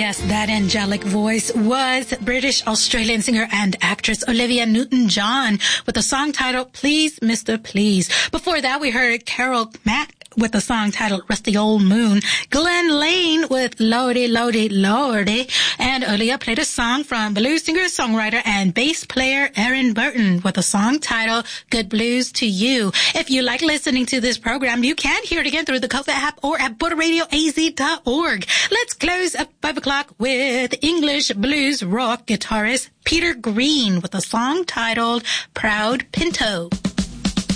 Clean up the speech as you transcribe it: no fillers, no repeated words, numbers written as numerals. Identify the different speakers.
Speaker 1: Yes, that angelic voice was British Australian singer and actress Olivia Newton-John with the song titled Please, Mr. Please. Before that, we heard Carol Mack with the song titled Rusty Old Moon, Glenn Lane with Lordy, Lordy, Lordy, and earlier played a song from blues singer, songwriter, and bass player Aaron Burton with a song titled Good Blues to You. If you like listening to this program, you can hear it again through the Kofa app or at BorderRadioAZ.org. Let's close at 5 o'clock with English blues rock guitarist Peter Green with a song titled Proud Pinto.